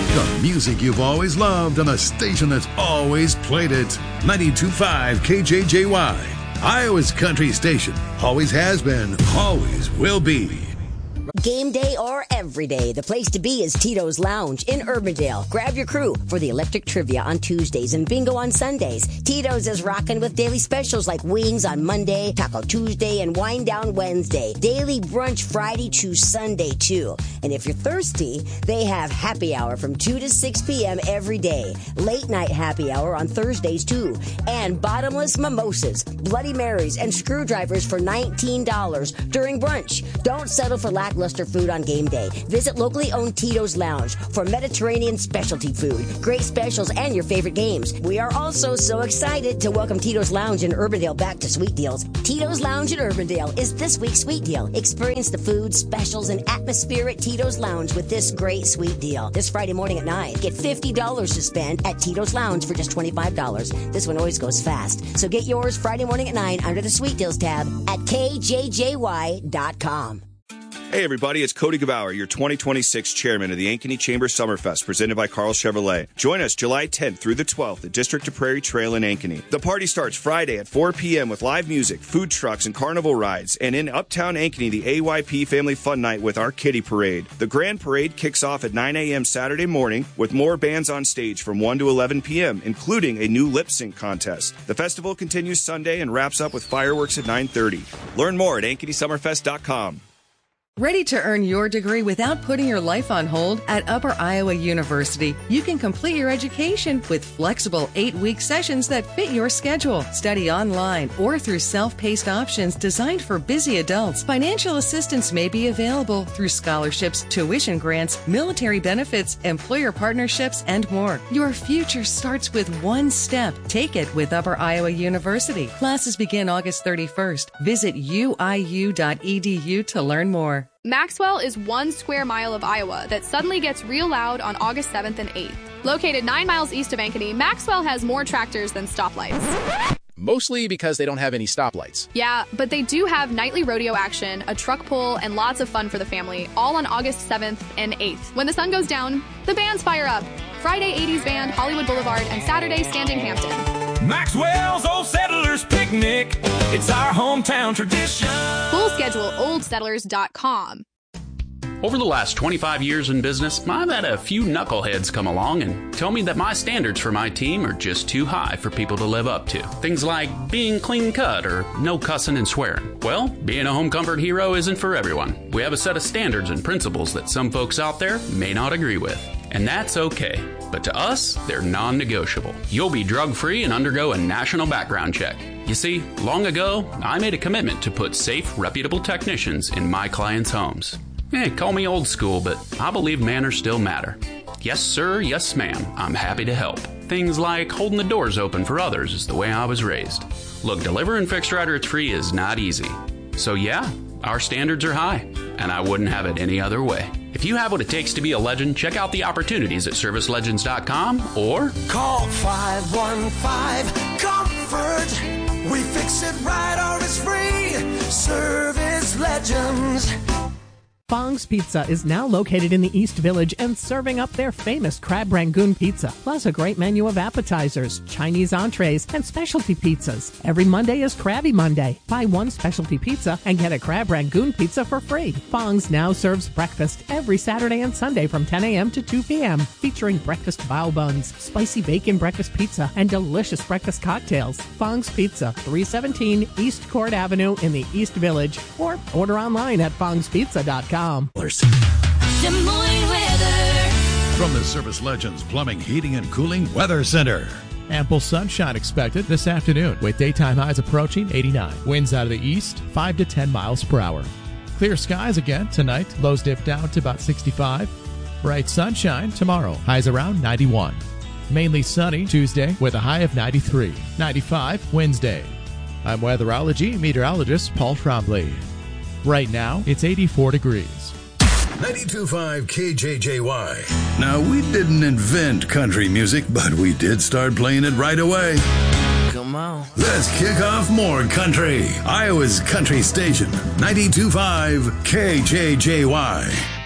The music you've always loved on a station that's always played it. 92.5 KJJY. Iowa's country station. Always has been, always will be. Game day or every day, the place to be is Tito's Lounge in Urbandale. Grab your crew for the electric trivia on Tuesdays and bingo on Sundays. Tito's is rocking with daily specials like wings on Monday, Taco Tuesday, and Wine Down Wednesday. Daily brunch Friday to Sunday, too. And if you're thirsty, they have happy hour from 2 to 6 p.m. every day. Late night happy hour on Thursdays, too. And bottomless mimosas, Bloody Marys, and screwdrivers for $19 during brunch. Don't settle for lackluster food on game day. Visit locally owned Tito's Lounge for Mediterranean specialty food, great specials, and your favorite games. We are also so excited to welcome Tito's Lounge in Urbandale back to Sweet Deals. Tito's Lounge in Urbandale is this week's Sweet Deal. Experience the food, specials, and atmosphere at Tito's Lounge with this great sweet deal. This Friday morning at 9, get $50 to spend at Tito's Lounge for just $25. This one always goes fast. So get yours Friday morning at 9 under the Sweet Deals tab at KJJY.com. Hey everybody, it's Cody Gebauer, your 2026 chairman of the Ankeny Chamber Summerfest, presented by Carl Chevrolet. Join us July 10th through the 12th at District to Prairie Trail in Ankeny. The party starts Friday at 4 p.m. with live music, food trucks, and carnival rides. And in Uptown Ankeny, the AYP Family Fun Night with our Kitty Parade. The Grand Parade kicks off at 9 a.m. Saturday morning with more bands on stage from 1 to 11 p.m., including a new lip sync contest. The festival continues Sunday and wraps up with fireworks at 9:30. Learn more at AnkenySummerfest.com. Ready to earn your degree without putting your life on hold? At Upper Iowa University, you can complete your education with flexible 8-week sessions that fit your schedule. Study online or through self-paced options designed for busy adults. Financial assistance may be available through scholarships, tuition grants, military benefits, employer partnerships, and more. Your future starts with one step. Take it with Upper Iowa University. Classes begin August 31st. Visit uiu.edu to learn more. Maxwell is 1 square mile of Iowa that suddenly gets real loud on August 7th and 8th. Located 9 miles east of Ankeny, Maxwell has more tractors than stoplights. Mostly because they don't have any stoplights. Yeah, but they do have nightly rodeo action, a truck pull, and lots of fun for the family, all on August 7th and 8th. When the sun goes down, the bands fire up. Friday, 80s Band, Hollywood Boulevard, and Saturday, Standing Hampton. Maxwell's Old Settlers Picnic. It's our hometown tradition. Full schedule, oldsettlers.com. Over the last 25 years in business, I've had a few knuckleheads come along and tell me that my standards for my team are just too high for people to live up to. Things like being clean cut or no cussing and swearing. Well, being a home comfort hero isn't for everyone. We have a set of standards and principles that some folks out there may not agree with. And that's okay. But to us, they're non-negotiable. You'll be drug-free and undergo a national background check. You see, long ago, I made a commitment to put safe, reputable technicians in my clients' homes. Hey, call me old school, but I believe manners still matter. Yes, sir, yes, ma'am, I'm happy to help. Things like holding the doors open for others is the way I was raised. Look, delivering fixed right or it's free is not easy. So yeah, our standards are high, and I wouldn't have it any other way. If you have what it takes to be a legend, check out the opportunities at servicelegends.com or call 515-COMFORT. We fix it right or it's free. Service Legends. Fong's Pizza is now located in the East Village and serving up their famous Crab Rangoon pizza, plus a great menu of appetizers, Chinese entrees, and specialty pizzas. Every Monday is Krabby Monday. Buy one specialty pizza and get a Crab Rangoon pizza for free. Fong's now serves breakfast every Saturday and Sunday from 10 a.m. to 2 p.m., featuring breakfast bao buns, spicy bacon breakfast pizza, and delicious breakfast cocktails. Fong's Pizza, 317 East Court Avenue in the East Village, or order online at fongspizza.com. From the Service Legends Plumbing, Heating, and Cooling Weather Center. Ample sunshine expected this afternoon with daytime highs approaching 89. Winds out of the east, 5 to 10 miles per hour. Clear skies again tonight. Lows dip down to about 65. Bright sunshine tomorrow. Highs around 91. Mainly sunny Tuesday with a high of 93. 95 Wednesday. I'm weatherology meteorologist Paul Trombley. Right now, it's 84 degrees. 92.5 KJJY. Now, we didn't invent country music, but we did start playing it right away. Come on. Let's kick off more country. Iowa's country station, 92.5 KJJY.